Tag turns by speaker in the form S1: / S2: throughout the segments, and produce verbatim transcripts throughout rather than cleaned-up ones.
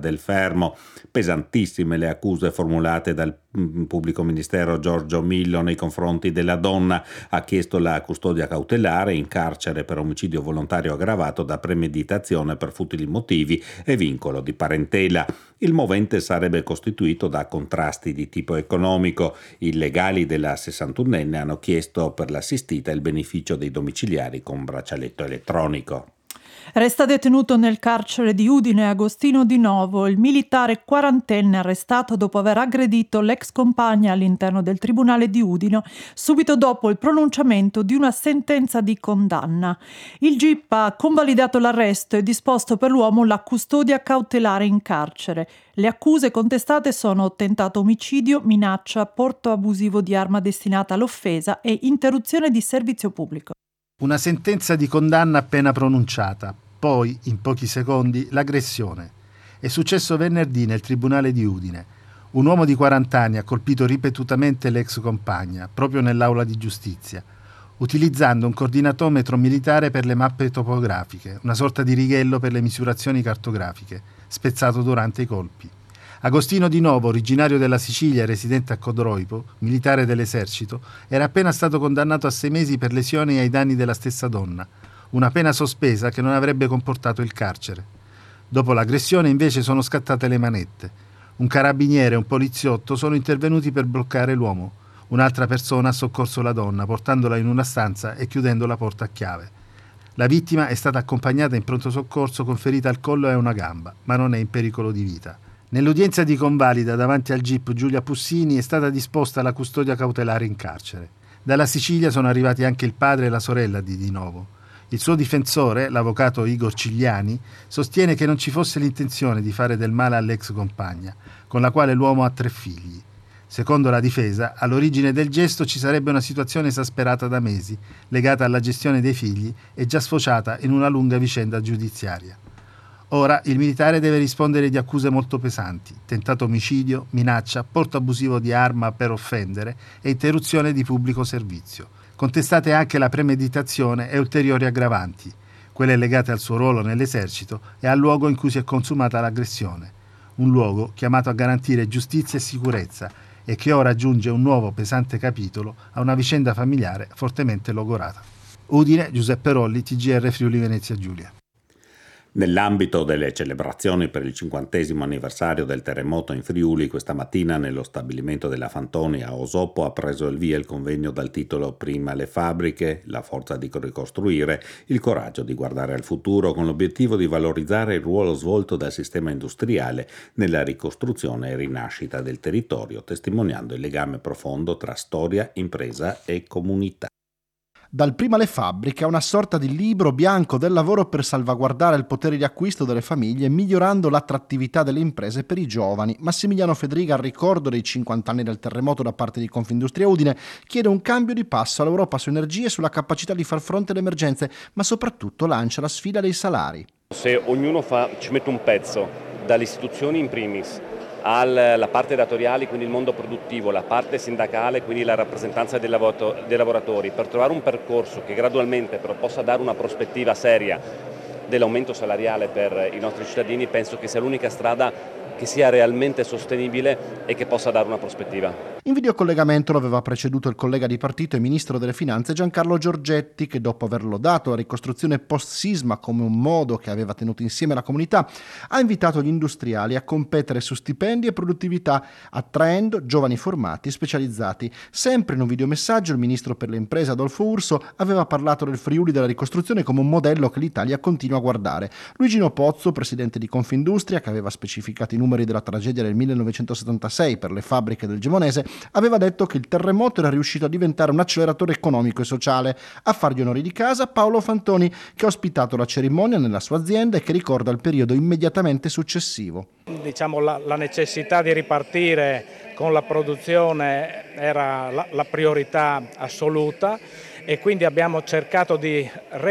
S1: del fermo. Pesantissime le accuse formulate dal pubblico ministero Giorgio Millo nei confronti della donna. Ha chiesto la custodia cautelare in carcere per omicidio volontario aggravato da premeditazione per futili motivi e vincolo di parentela. Il movente sarebbe costituito da contrasti di tipo economico. I legali della sessantunenne hanno chiesto per l'assistita il beneficio dei domiciliari con braccialetto elettronico.
S2: Resta detenuto nel carcere di Udine Agostino Di Novo, il militare quarantenne arrestato dopo aver aggredito l'ex compagna all'interno del tribunale di Udine subito dopo il pronunciamento di una sentenza di condanna. Il G I P ha convalidato l'arresto e disposto per l'uomo la custodia cautelare in carcere. Le accuse contestate sono tentato omicidio, minaccia, porto abusivo di arma destinata all'offesa e interruzione di servizio pubblico.
S3: Una sentenza di condanna appena pronunciata, poi, in pochi secondi, l'aggressione. È successo venerdì nel tribunale di Udine. Un uomo di quaranta anni ha colpito ripetutamente l'ex compagna, proprio nell'aula di giustizia, utilizzando un coordinatometro militare per le mappe topografiche, una sorta di righello per le misurazioni cartografiche, spezzato durante i colpi. Agostino Di Novo, originario della Sicilia e residente a Codroipo, militare dell'esercito, era appena stato condannato a sei mesi per lesioni ai danni della stessa donna, una pena sospesa che non avrebbe comportato il carcere. Dopo l'aggressione invece sono scattate le manette. Un carabiniere e un poliziotto sono intervenuti per bloccare l'uomo. Un'altra persona ha soccorso la donna, portandola in una stanza e chiudendo la porta a chiave. La vittima è stata accompagnata in pronto soccorso con ferita al collo e a una gamba, ma non è in pericolo di vita. Nell'udienza di convalida davanti al G I P Giulia Pussini è stata disposta la custodia cautelare in carcere. Dalla Sicilia sono arrivati anche il padre e la sorella di Di Novo. Il suo difensore, l'avvocato Igor Cigliani, sostiene che non ci fosse l'intenzione di fare del male all'ex compagna, con la quale l'uomo ha tre figli. Secondo la difesa, all'origine del gesto ci sarebbe una situazione esasperata da mesi, legata alla gestione dei figli e già sfociata in una lunga vicenda giudiziaria. Ora il militare deve rispondere di accuse molto pesanti: tentato omicidio, minaccia, porto abusivo di arma per offendere e interruzione di pubblico servizio. Contestate anche la premeditazione e ulteriori aggravanti, quelle legate al suo ruolo nell'esercito e al luogo in cui si è consumata l'aggressione. Un luogo chiamato a garantire giustizia e sicurezza e che ora aggiunge un nuovo pesante capitolo a una vicenda familiare fortemente logorata. Udine, Giuseppe Rolli, T G R Friuli Venezia Giulia.
S1: Nell'ambito delle celebrazioni per il cinquantesimo anniversario del terremoto in Friuli, questa mattina nello stabilimento della Fantoni a Osopo ha preso il via il convegno dal titolo Prima le fabbriche, la forza di ricostruire, il coraggio di guardare al futuro, con l'obiettivo di valorizzare il ruolo svolto dal sistema industriale nella ricostruzione e rinascita del territorio, testimoniando il legame profondo tra storia, impresa e comunità.
S4: Dal Prima le fabbriche a una sorta di libro bianco del lavoro per salvaguardare il potere di acquisto delle famiglie, migliorando l'attrattività delle imprese per i giovani. Massimiliano Fedriga, al ricordo dei cinquanta anni del terremoto da parte di Confindustria Udine, chiede un cambio di passo all'Europa su energie e sulla capacità di far fronte alle emergenze, ma soprattutto lancia la sfida dei salari.
S5: Se ognuno fa, ci mette un pezzo, dalle istituzioni in primis, alla parte datoriale, quindi il mondo produttivo, la parte sindacale, quindi la rappresentanza dei, lavorato- dei lavoratori, per trovare un percorso che gradualmente però possa dare una prospettiva seria dell'aumento salariale per i nostri cittadini, penso che sia l'unica strada che sia realmente sostenibile e che possa dare una prospettiva.
S4: In videocollegamento lo aveva preceduto il collega di partito e ministro delle finanze Giancarlo Giorgetti, che dopo aver lodato la ricostruzione post-sisma come un modo che aveva tenuto insieme la comunità, ha invitato gli industriali a competere su stipendi e produttività, attraendo giovani formati e specializzati. Sempre in un videomessaggio il ministro per le imprese Adolfo Urso aveva parlato del Friuli della ricostruzione come un modello che l'Italia continua a guardare. Luigino Pozzo, presidente di Confindustria, che aveva specificato i numeri della tragedia del millenovecentosettantasei per le fabbriche del Gemonese, aveva detto che il terremoto era riuscito a diventare un acceleratore economico e sociale. A fargli onori di casa Paolo Fantoni, che ha ospitato la cerimonia nella sua azienda e che ricorda il periodo immediatamente successivo.
S6: Diciamo la, la necessità di ripartire con la produzione era la, la priorità assoluta e quindi abbiamo cercato di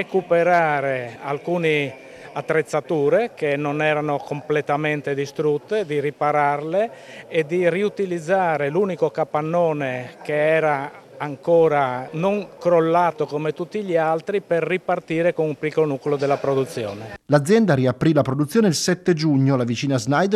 S6: recuperare alcuni attrezzature che non erano completamente distrutte, di ripararle e di riutilizzare l'unico capannone che era ancora non crollato come tutti gli altri per ripartire con un piccolo nucleo della produzione.
S4: L'azienda riaprì la produzione il sette giugno, la vicina Snyder